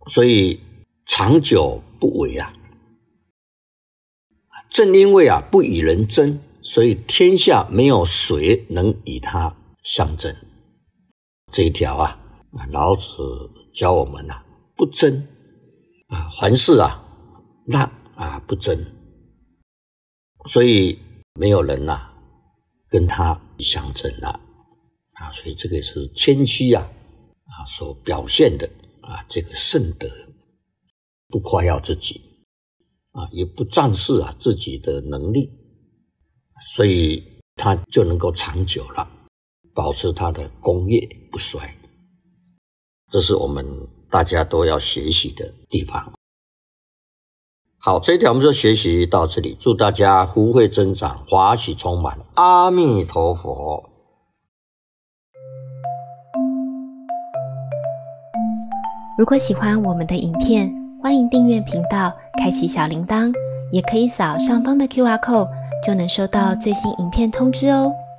所以长久不为啊。正因为啊不与人争，所以天下没有谁能与他相争。这一条啊，老子教我们啊，不争啊，凡事啊让啊不争，所以没有人啊跟他相争了啊，所以这个是谦虚啊所表现的啊这个圣德，不夸耀自己啊，也不仗势啊自己的能力，所以他就能够长久了，保持他的功业不衰。这是我们大家都要学习的地方。好，这一条我们就学习到这里，祝大家福慧增长，华喜充满，阿弥陀佛。 如果喜欢我们的影片，欢迎订阅频道，开启小铃铛，也可以扫上方的 QR code，就能收到最新影片通知哦。